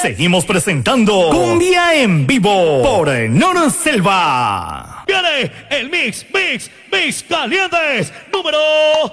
seguimos presentando Cumbia en vivo por Nor Selva. Viene el mix calientes número